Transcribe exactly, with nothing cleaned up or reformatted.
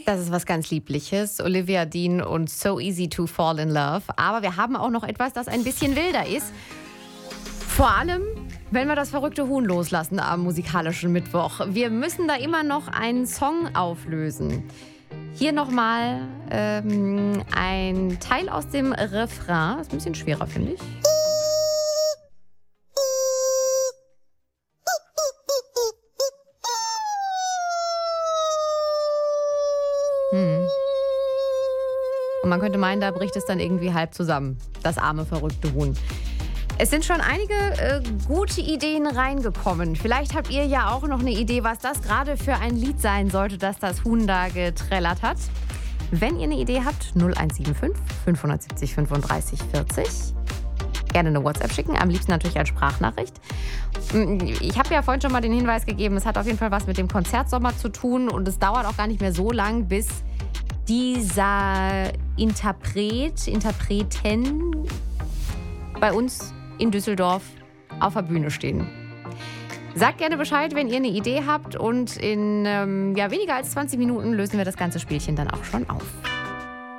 Das ist was ganz Liebliches. Olivia Dean und So Easy to Fall in Love. Aber wir haben auch noch etwas, das ein bisschen wilder ist. Vor allem, wenn wir das verrückte Huhn loslassen am musikalischen Mittwoch. Wir müssen da immer noch einen Song auflösen. Hier nochmal ähm, ein Teil aus dem Refrain. Ist ein bisschen schwerer, finde ich. Hm. Und man könnte meinen, da bricht es dann irgendwie halb zusammen. Das arme, verrückte Huhn. Es sind schon einige äh, gute Ideen reingekommen. Vielleicht habt ihr ja auch noch eine Idee, was das gerade für ein Lied sein sollte, das das Huhn da getrellert hat. Wenn ihr eine Idee habt, null eins sieben fünf, fünf sieben null, fünfunddreißig vierzig. Gerne eine WhatsApp schicken, am liebsten natürlich als Sprachnachricht. Ich habe ja vorhin schon mal den Hinweis gegeben, es hat auf jeden Fall was mit dem Konzertsommer zu tun und es dauert auch gar nicht mehr so lang, bis dieser Interpret, Interpreten bei uns in Düsseldorf auf der Bühne stehen. Sagt gerne Bescheid, wenn ihr eine Idee habt und in ähm, ja, weniger als zwanzig Minuten lösen wir das ganze Spielchen dann auch schon auf.